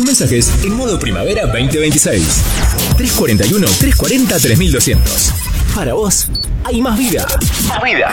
tus mensajes en modo primavera 2026. 341-340-3200. Para vos, hay más vida. Más vida.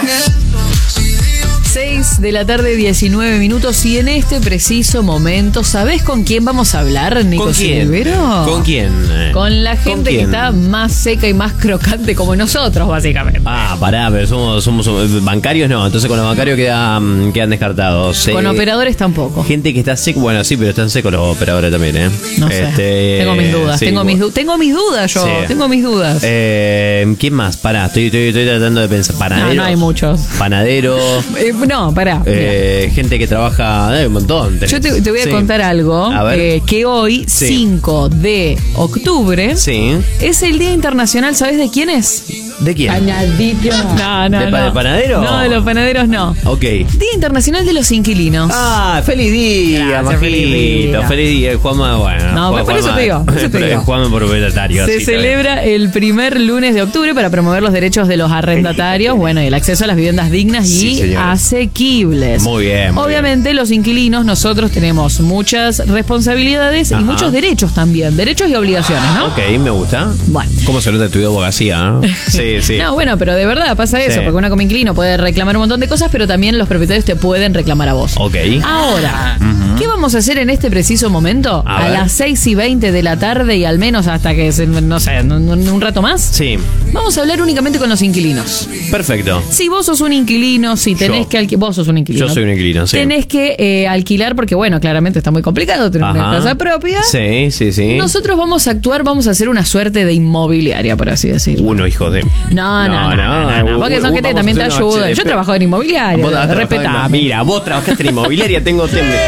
6 de la tarde, 19 minutos. Y en este preciso momento, ¿sabés con quién vamos a hablar, Nico? ¿Con quién? Silvero? ¿Con quién? Con la gente que está más seca y más crocante como nosotros, básicamente. Pará, pero somos bancarios, no. Entonces con los bancarios quedan descartados. Con operadores tampoco. Gente que está seco, bueno, sí, pero están secos los operadores también, ¿eh? No sé. Tengo mis dudas. Sí, tengo mis dudas yo. Sí. Tengo mis dudas. ¿Quién más? Pará, estoy tratando de pensar. Panaderos. No hay muchos. Panadero. No, pará. Gente que trabaja, un montón. Yo te voy a contar algo. A ver. Que hoy, 5 de octubre, es el Día Internacional, ¿sabes de quién es? ¿De quién? Añadito. No. ¿De panadero? No, de los panaderos no. Ok. Día Internacional de los Inquilinos. ¡Feliz día! Gracias, Feliz día, Juanma. Bueno, no, por eso te digo. Juanma propietario. Se celebra el primer lunes de octubre para promover los derechos de los arrendatarios, bueno, y el acceso a las viviendas dignas y asequibles. Muy bien. Obviamente, los inquilinos, nosotros tenemos muchas responsabilidades y muchos derechos también. Derechos y obligaciones, ¿no? Ok, me gusta. Bueno. ¿Cómo se nota estudió abogacía, no? Sí. No, bueno, pero de verdad pasa eso, porque uno como inquilino puede reclamar un montón de cosas, pero también los propietarios te pueden reclamar a vos. Ok. Ahora, ¿qué vamos a hacer en este preciso momento? A las 6:20 de la tarde y al menos hasta que, no sé, un rato más. Sí. Vamos a hablar únicamente con los inquilinos. Perfecto. Si vos sos un inquilino, si tenés que alquilar. Vos sos un inquilino. Yo soy un inquilino, sí. Tenés que alquilar porque, bueno, claramente está muy complicado tener una casa propia. Sí. Nosotros vamos a hacer una suerte de inmobiliaria, por así decirlo. Uno, hijo de. No. Porque son gente que también te ayuda. Yo trabajo en inmobiliaria. Respetame. Mira, vos trabajaste en inmobiliaria, tengo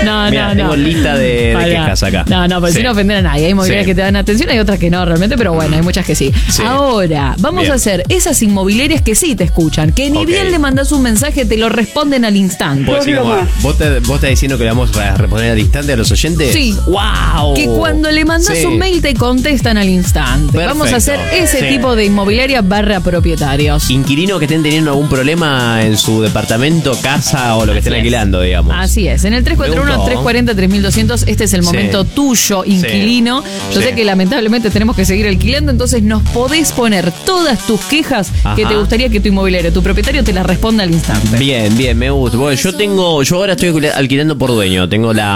lista de quejas acá. No, porque si no ofender a nadie. Hay inmobiliarias que te dan atención, hay otras que no realmente, pero bueno, hay muchas que sí. Ahora, vamos a hacer esas inmobiliarias que sí te escuchan, que ni bien le mandás un mensaje, te lo responden al instante. ¿Vos estás diciendo que le vamos a responder al instante a los oyentes? Sí. ¡Wow! Que cuando le mandás un mail te contestan al instante. Perfecto. Vamos a hacer ese tipo de inmobiliaria /propietarios. Inquilinos que estén teniendo algún problema en su departamento, casa o lo que estén alquilando, digamos. Así es. En el 341-340-3200, este es el momento tuyo, inquilino. Yo sé que lamentablemente tenemos que seguir alquilando, entonces nos podés poner todas tus quejas que te gustaría que tu inmobiliario, tu propietario, te las responda al instante. Bien, me gusta. Bueno, yo ahora estoy alquilando por dueño.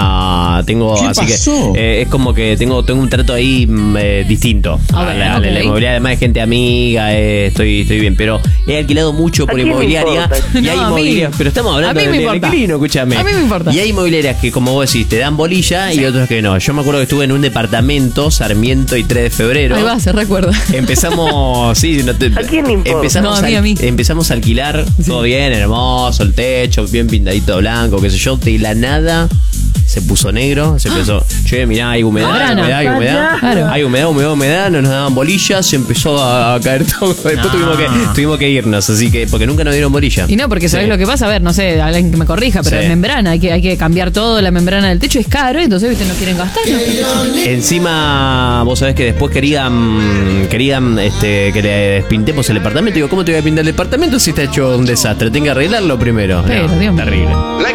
Así que es como que tengo un trato ahí distinto a la inmobiliaria. Además de gente amiga, estoy bien, pero he alquilado mucho por inmobiliaria y hay inmobiliarias, pero estamos hablando del inquilino, escúchame. A mí me importa. Y hay inmobiliarias que, como vos decís, te dan bolilla y otros que no. Yo me acuerdo que estuve en un departamento, Sarmiento y 3 de febrero. Ahí va, se recuerda. Empezamos, ¿a quién le importa? A mí. Empezamos a alquilar, todo bien, hermoso, el techo, bien pintadito blanco, qué sé yo, de la nada se puso negro, se empezó, mirá, hay humedad, Claro. hay humedad, no nos daban bolillas, se empezó a caer todo, después tuvimos que irnos, así que, porque nunca nos dieron bolilla. Y no, porque ¿sabés lo que pasa? A ver, no sé, alguien que me corrija, pero la membrana, hay que cambiar todo, la membrana del techo es caro, entonces, viste, no quieren gastarlo. Encima, vos sabés que después querían que le despintemos el departamento. Digo, ¿cómo te voy a pintar el departamento si está hecho un desastre? Tengo que arreglarlo primero. Pero, Dios mío. Terrible.